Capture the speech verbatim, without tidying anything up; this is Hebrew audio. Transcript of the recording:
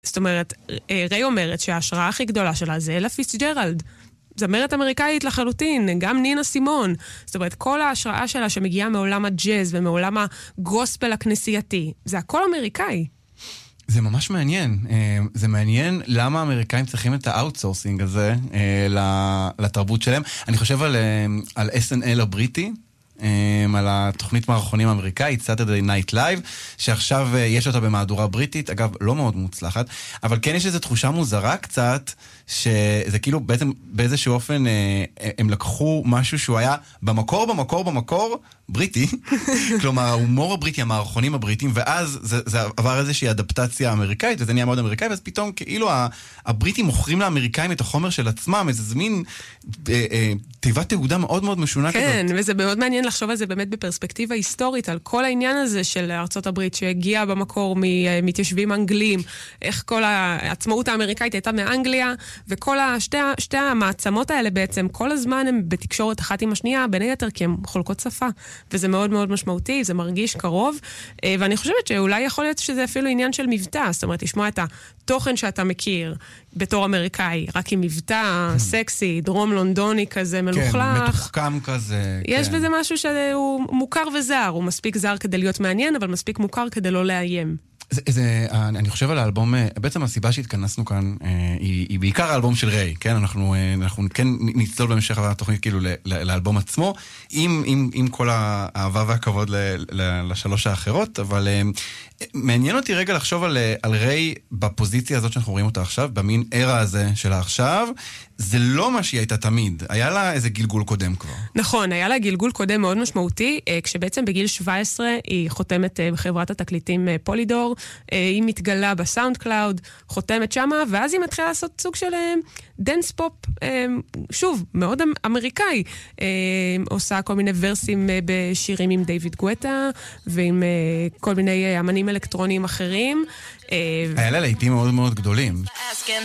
זאת אומרת, ריי אומרת שההשראה הכי גדולה שלה זה אלה פיצג'רלד. זמרת אמריקאית לחלוטין, גם נינה סימון. זאת אומרת, כל ההשראה שלה שמגיעה מעולם הג'אז ומעולם הגוספל הכנסייתי, זה הכל אמריקאי. זה ממש מעניין. זה מעניין למה האמריקאים צריכים את האוטסורסינג הזה לתרבות שלהם. אני חושב על, על אס אן אל הבריטי, על התוכנית מערכונים האמריקאית, Saturday Night Live, שעכשיו יש אותה במהדורה בריטית, אגב, לא מאוד מוצלחת, אבל כן יש איזו תחושה מוזרה קצת, שזה כאילו בעצם באיזשהו אופן, הם לקחו משהו שהוא היה במקור, במקור, במקור, בריטי, כלומר, ההומור הבריטי, המערכונים הבריטים, ואז זה, זה עבר איזושהי אדפטציה אמריקאית, וזה נהיה מאוד אמריקאי, ואז פתאום כאילו הבריטים מוכרים לאמריקאים את החומר של עצמם, איזה זמין אה, אה, תיבת תעודה מאוד מאוד משונה כזאת. כן, וזה מאוד מעניין לחשוב על זה באמת בפרספקטיבה היסטורית, על כל העניין הזה של ארצות הברית, שהגיע במקור ממתיישבים אנגלים, איך כל העצמאות האמריקאית הייתה מאנגליה, וכל השתי, שתי המעצמות האלה בעצם, כל הזמן הם בתקשורת אחת עם השנייה, בין היתר כי הם חולקות שפה. וזה מאוד מאוד משמעותי, זה מרגיש קרוב, ואני חושבת שאולי יכול להיות שזה אפילו עניין של מבטא, זאת אומרת, לשמוע את התוכן שאתה מכיר בתור אמריקאי, רק עם מבטא סקסי, דרום לונדוני כזה, מלוכלך. כן, מתוחכם כזה. יש בזה משהו שהוא מוכר וזר, הוא מספיק זר כדי להיות מעניין, אבל מספיק מוכר כדי לא לאיים. זה, זה, אני חושב על האלבום, בעצם הסיבה שהתכנסנו כאן, היא, היא בעיקר האלבום של ריי, כן? אנחנו, אנחנו כן נצלול במשך התוכנית כאילו לאלבום עצמו, עם, עם, עם כל האהבה והכבוד ל, ל, לשלוש האחרות, אבל מעניין אותי רגע לחשוב על, על ריי בפוזיציה הזאת שאנחנו רואים אותה עכשיו, במין ערה הזה שלה עכשיו, זה לא מה שהיא הייתה תמיד, היה לה איזה גלגול קודם כבר. נכון, היה לה גלגול קודם מאוד משמעותי, כשבעצם בגיל שבע עשרה היא חותמת בחברת התקליטים פולידור, היא מתגלה בסאונד קלאוד, חותמת שמה, ואז היא מתחילה לעשות סוג של דנס פופ, שוב, מאוד אמריקאי, עושה כל מיני ורסים בשירים עם דיוויד גואטה, ועם כל מיני אמנים אלקטרוניים אחרים. היה לה לעיתים מאוד מאוד גדולים.